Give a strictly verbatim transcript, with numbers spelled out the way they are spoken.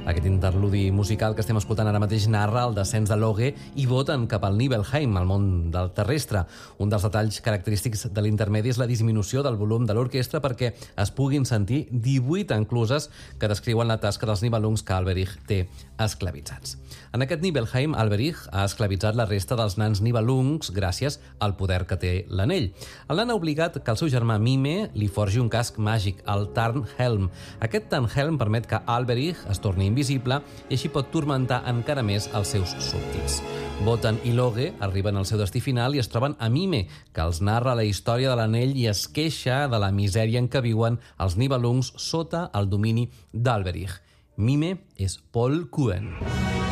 Aquest interludi musical que estem escoltant ara mateix narra el descens de Loge i Wotan cap al Nibelheim, al món del terrestre. Un dels detalls característics de l'intermedi és la disminució del volum de l'orquestra perquè es puguin sentir divuit encluses que descriuen la tasca dels Nibelungs que Alberich té esclavitzats. En aquest Nibelheim, Alberich ha esclavitzat la resta dels nans Nibelungs gràcies al poder que té l'anell. El nan ha obligat que el seu germà Mime li forgi un casc màgic, el Tarnhelm. Aquest Tarnhelm permet que Alberich es torni invisible i així pot turmentar encara més els seus súbdits. Wotan i Loge arriben al seu destí final i es troben a Mime, que els narra la història de l'anell i es queixa de la misèria en què viuen els Nibelungs sota el domini d'Alberich. Mime és Paul Kuen.